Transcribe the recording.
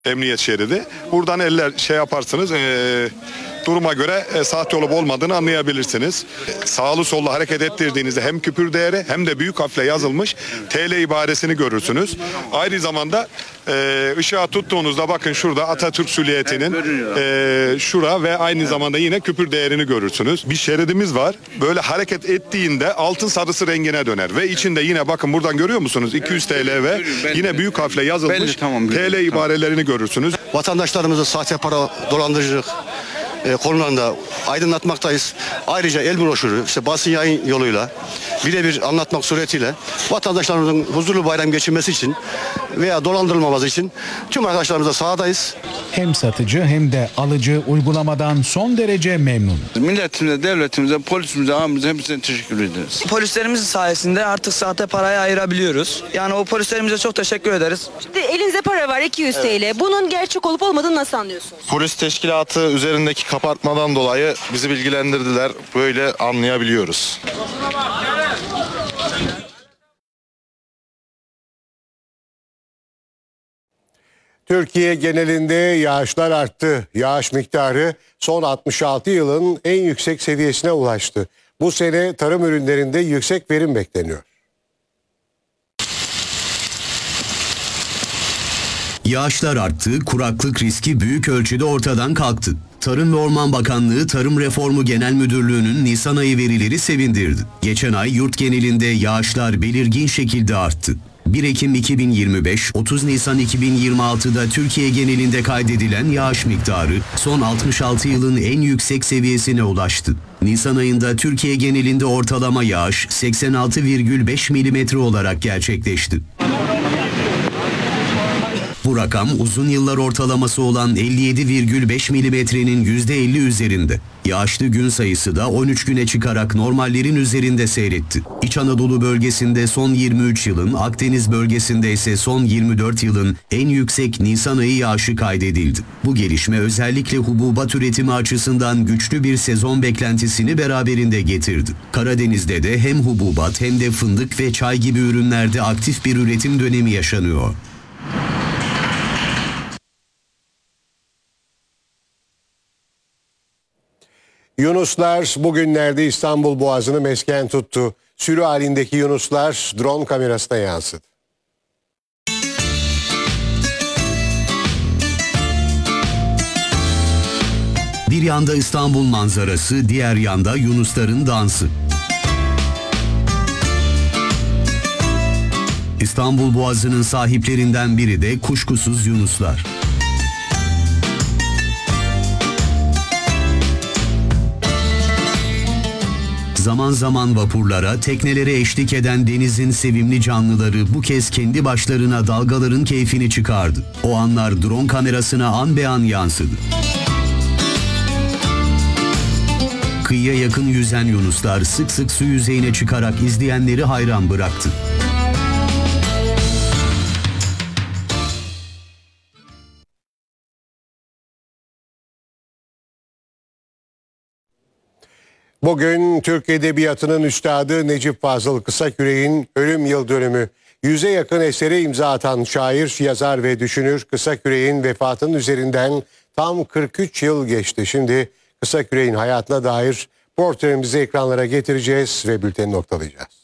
Emniyet şeridi. Buradan eller şey yaparsınız. Duruma göre sahte olup olmadığını anlayabilirsiniz. Sağlı sollu hareket ettirdiğinizde hem küpür değeri hem de büyük harfle yazılmış TL ibaresini görürsünüz. Aynı zamanda ışığa tuttuğunuzda bakın şurada Atatürk süliyetinin şura ve aynı zamanda yine küpür değerini görürsünüz. Bir şeridimiz var. Böyle hareket ettiğinde altın sarısı rengine döner ve içinde yine bakın buradan görüyor musunuz? 200 TL ve yine büyük harfle yazılmış TL ibarelerini görürsünüz. Vatandaşlarımızı sahte para, dolandırıcılık konularında aydınlatmaktayız. Ayrıca el broşürü, basın yayın yoluyla birebir anlatmak suretiyle vatandaşlarımızın huzurlu bayram geçirmesi için veya dolandırılmaması için tüm arkadaşlarımızla sahadayız. Hem satıcı hem de alıcı uygulamadan son derece memnun. Milletimize, devletimize, polisimize, ağamıza hepsine teşekkür ederiz. Polislerimiz sayesinde artık sahte parayı ayırabiliyoruz. Yani o polislerimize çok teşekkür ederiz. Şimdi elinizde para var 200 TL. Bunun gerçek olup olmadığını nasıl anlıyorsunuz? Polis teşkilatı üzerindeki kapatmadan dolayı bizi bilgilendirdiler. Böyle anlayabiliyoruz. Türkiye genelinde yağışlar arttı. Yağış miktarı son 66 yılın en yüksek seviyesine ulaştı. Bu sene tarım ürünlerinde yüksek verim bekleniyor. Yağışlar arttı, kuraklık riski büyük ölçüde ortadan kalktı. Tarım ve Orman Bakanlığı Tarım Reformu Genel Müdürlüğü'nün Nisan ayı verileri sevindirdi. Geçen ay yurt genelinde yağışlar belirgin şekilde arttı. 1 Ekim 2025, 30 Nisan 2026'da Türkiye genelinde kaydedilen yağış miktarı son 66 yılın en yüksek seviyesine ulaştı. Nisan ayında Türkiye genelinde ortalama yağış 86,5 milimetre olarak gerçekleşti. Bu rakam uzun yıllar ortalaması olan 57,5 milimetrenin %50 üzerinde. Yağışlı gün sayısı da 13 güne çıkarak normallerin üzerinde seyretti. İç Anadolu bölgesinde son 23 yılın, Akdeniz bölgesinde ise son 24 yılın en yüksek Nisan ayı yağışı kaydedildi. Bu gelişme özellikle hububat üretimi açısından güçlü bir sezon beklentisini beraberinde getirdi. Karadeniz'de de hem hububat hem de fındık ve çay gibi ürünlerde aktif bir üretim dönemi yaşanıyor. Yunuslar bugünlerde İstanbul Boğazı'nı mesken tuttu. Sürü halindeki yunuslar drone kamerasına yansıdı. Bir yanda İstanbul manzarası, diğer yanda yunusların dansı. İstanbul Boğazı'nın sahiplerinden biri de kuşkusuz yunuslar. Zaman zaman vapurlara, teknelere eşlik eden denizin sevimli canlıları bu kez kendi başlarına dalgaların keyfini çıkardı. O anlar drone kamerasına an be an yansıdı. Kıyıya yakın yüzen yunuslar sık sık su yüzeyine çıkarak izleyenleri hayran bıraktı. Bugün Türk Edebiyatı'nın üstadı Necip Fazıl Kısakürek'in ölüm yıl dönümü. 100'e yakın esere imza atan şair, yazar ve düşünür Kısakürek'in vefatının üzerinden tam 43 yıl geçti. Şimdi Kısakürek'in hayatına dair portremizi ekranlara getireceğiz ve bülteni noktalayacağız.